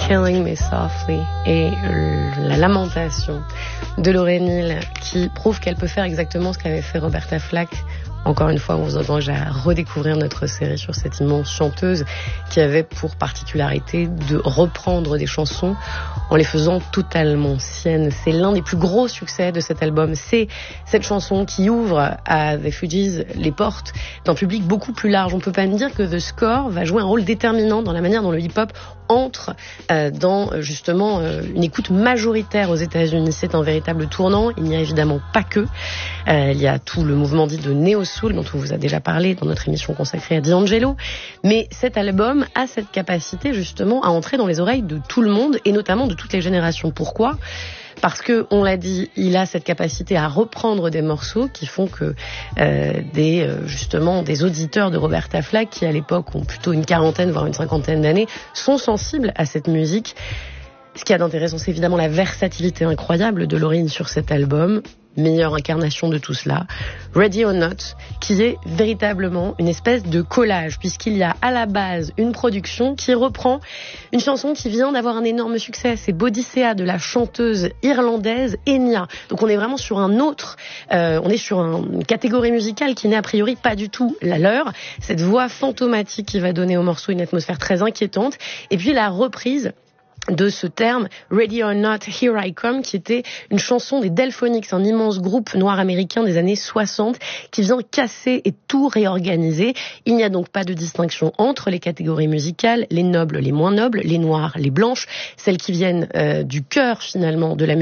Killing Me Softly et la lamentation de Lauryn Hill qui prouve qu'elle peut faire exactement ce qu'avait fait Roberta Flack. Encore une fois, on vous engage à redécouvrir notre série sur cette immense chanteuse qui avait pour particularité de reprendre des chansons en les faisant totalement siennes. C'est l'un des plus gros succès de cet album. C'est cette chanson qui ouvre à The Fugees les portes d'un public beaucoup plus large. On peut pas me dire que The Score va jouer un rôle déterminant dans la manière dont le hip-hop entre dans justement une écoute majoritaire aux États-Unis. C'est un véritable tournant. Il n'y a évidemment pas que. Il y a tout le mouvement dit de néo-soul dont on vous a déjà parlé dans notre émission consacrée à D'Angelo. Mais cet album a cette capacité justement à entrer dans les oreilles de tout le monde et notamment de toutes les générations. Pourquoi ? Parce que, on l'a dit, il a cette capacité à reprendre des morceaux qui font que justement des auditeurs de Roberta Flack, qui à l'époque ont plutôt une quarantaine voire une cinquantaine d'années, sont sensibles à cette musique. Ce qu'il y a d'intéressant, c'est évidemment la versatilité incroyable de Lauryn sur cet album. Meilleure incarnation de tout cela, Ready or Not, qui est véritablement une espèce de collage, puisqu'il y a à la base une production qui reprend une chanson qui vient d'avoir un énorme succès, c'est Bodycea de la chanteuse irlandaise Enya. Donc on est vraiment sur un autre, on est sur une catégorie musicale qui n'est a priori pas du tout la leur, cette voix fantomatique qui va donner au morceau une atmosphère très inquiétante, et puis la reprise de ce terme Ready or Not, Here I Come, qui était une chanson des Delphonics, un immense groupe noir américain des années 60 qui vient casser et tout réorganiser. Il n'y a donc pas de distinction entre les catégories musicales, les nobles, les moins nobles, les noirs, les blanches, celles qui viennent du cœur finalement de la musique